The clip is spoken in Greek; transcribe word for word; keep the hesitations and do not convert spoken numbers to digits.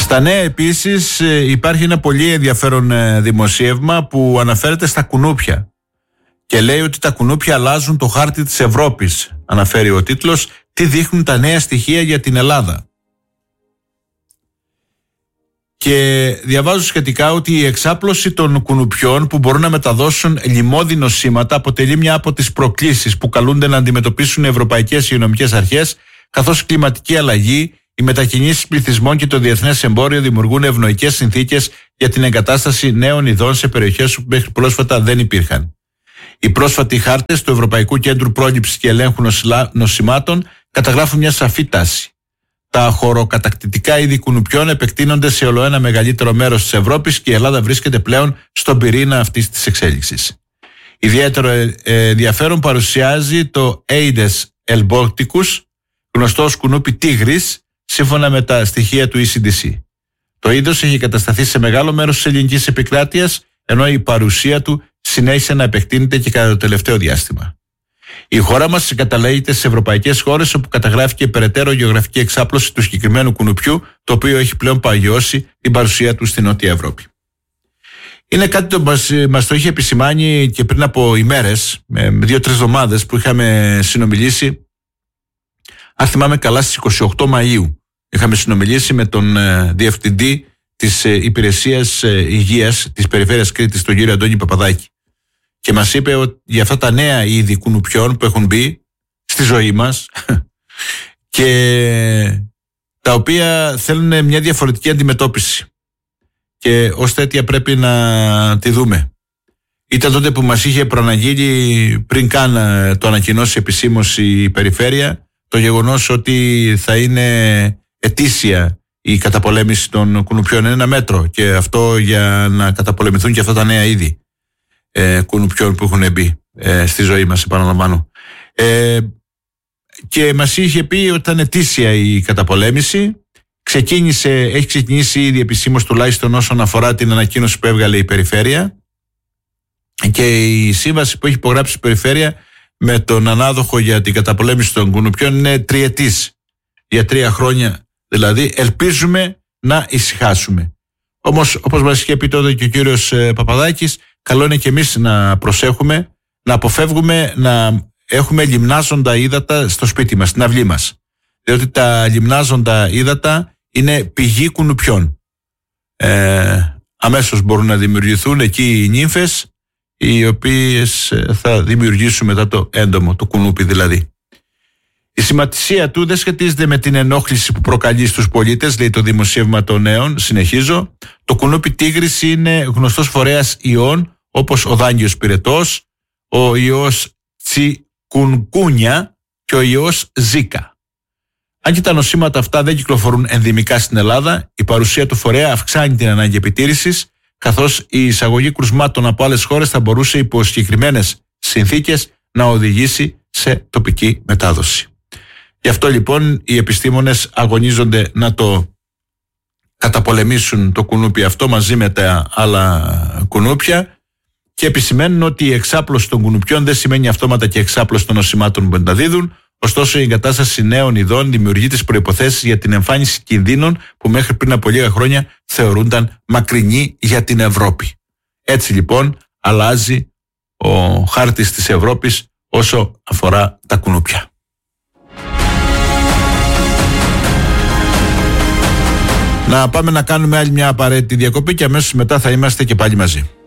Στα νέα επίσης υπάρχει ένα πολύ ενδιαφέρον δημοσίευμα που αναφέρεται στα κουνούπια και λέει ότι τα κουνούπια αλλάζουν το χάρτη της Ευρώπης. Αναφέρει ο τίτλος «Τι δείχνουν τα νέα στοιχεία για την Ελλάδα». Και διαβάζω σχετικά ότι η εξάπλωση των κουνουπιών που μπορούν να μεταδώσουν λιμώδη νοσήματα αποτελεί μια από τις προκλήσεις που καλούνται να αντιμετωπίσουν οι ευρωπαϊκές υγειονομικές αρχές, καθώς η κλιματική αλλαγή, οι μετακινήσεις πληθυσμών και το διεθνές εμπόριο δημιουργούν ευνοϊκές συνθήκες για την εγκατάσταση νέων ειδών σε περιοχές που μέχρι πρόσφατα δεν υπήρχαν. Οι πρόσφατοι χάρτες του Ευρωπαϊκού Κέντρου Πρόληψης και Ελέγχου Νοσημάτων καταγράφουν μια σαφή τάση. Τα χωροκατακτητικά είδη κουνουπιών επεκτείνονται σε ολοένα μεγαλύτερο μέρος της Ευρώπης και η Ελλάδα βρίσκεται πλέον στον πυρήνα αυτής της εξέλιξης. Ιδιαίτερο ενδιαφέρον παρουσιάζει το Aedes albopicus, γνωστό ως κουνούπι τίγρης, σύμφωνα με τα στοιχεία του ι σι ντι σι. Το είδος έχει κατασταθεί σε μεγάλο μέρος της ελληνικής επικράτειας, ενώ η παρουσία του συνέχισε να επεκτείνεται και κατά το τελευταίο διάστημα. Η χώρα μας συγκαταλέγεται στις ευρωπαϊκές χώρες όπου καταγράφηκε περαιτέρω γεωγραφική εξάπλωση του συγκεκριμένου κουνουπιού, το οποίο έχει πλέον παγιώσει την παρουσία του στην Νότια Ευρώπη. Είναι κάτι που μας, μας το είχε επισημάνει και πριν από ημέρες, με δύο-τρεις εβδομάδες που είχαμε συνομιλήσει. Αν θυμάμαι καλά, στις είκοσι οκτώ Μαΐου είχαμε συνομιλήσει με τον ε, Διευθυντή της ε, Υπηρεσίας ε, Υγείας της Περιφέρειας Κρήτης, τον κύριο Αντώνη Παπαδάκη. Και μας είπε ότι για αυτά τα νέα είδη κουνουπιών που έχουν μπει στη ζωή μας και τα οποία θέλουν μια διαφορετική αντιμετώπιση και ως τέτοια πρέπει να τη δούμε. Ήταν τότε που μας είχε προαναγγείλει πριν καν το ανακοινώσει επισήμως η Περιφέρεια το γεγονός ότι θα είναι ετήσια η καταπολέμηση των κουνουπιών. Είναι ένα μέτρο και αυτό για να καταπολεμηθούν και αυτά τα νέα είδη ε, κουνουπιών που έχουν μπει ε, στη ζωή μας, επαναλαμβάνω. Ε, και μας είχε πει ότι ήταν ετήσια η καταπολέμηση. Ξεκίνησε, έχει ξεκινήσει ήδη επισήμως, τουλάχιστον όσον αφορά την ανακοίνωση που έβγαλε η Περιφέρεια, και η σύμβαση που έχει υπογράψει η Περιφέρεια με τον ανάδοχο για την καταπολέμηση των κουνουπιών είναι τριετής, για τρία χρόνια δηλαδή. Ελπίζουμε να ησυχάσουμε. Όμως, όπως μας είχε πει τότε και ο κύριος Παπαδάκης, καλό είναι και εμείς να προσέχουμε, να αποφεύγουμε να έχουμε λιμνάζοντα ύδατα στο σπίτι μας, στην αυλή μας. Διότι τα λιμνάζοντα ύδατα είναι πηγή κουνουπιών. Ε, αμέσως μπορούν να δημιουργηθούν εκεί οι νύμφες, οι οποίες θα δημιουργήσουν μετά το έντομο, το κουνούπι δηλαδή. Η σημασία του δεν σχετίζεται με την ενόχληση που προκαλεί στους πολίτες, λέει το δημοσίευμα των νέων. Συνεχίζω. Το κουνούπι τίγρης είναι γνωστός φορέας ιών, όπως ο δάγκιος πυρετός, ο ιός τσικουνκούνια και ο ιός ζίκα. Αν και τα νοσήματα αυτά δεν κυκλοφορούν ενδυμικά στην Ελλάδα, η παρουσία του φορέα αυξάνει την ανάγκη επιτήρησης, καθώς η εισαγωγή κρουσμάτων από άλλες χώρες θα μπορούσε υπό συγκεκριμένες συνθήκες να οδηγήσει σε τοπική μετάδοση. Γι' αυτό λοιπόν οι επιστήμονες αγωνίζονται να το καταπολεμήσουν το κουνούπι αυτό μαζί με τα άλλα κουνούπια και επισημαίνουν ότι η εξάπλωση των κουνουπιών δεν σημαίνει αυτόματα και εξάπλωση των νοσημάτων που μεταδίδουν. Ωστόσο, η εγκατάσταση νέων ειδών δημιουργεί τις προϋποθέσεις για την εμφάνιση κινδύνων που μέχρι πριν από λίγα χρόνια θεωρούνταν μακρινοί για την Ευρώπη. Έτσι λοιπόν αλλάζει ο χάρτης της Ευρώπης όσο αφορά τα κουνούπια. Να πάμε να κάνουμε άλλη μια απαραίτητη διακοπή και αμέσως μετά θα είμαστε και πάλι μαζί.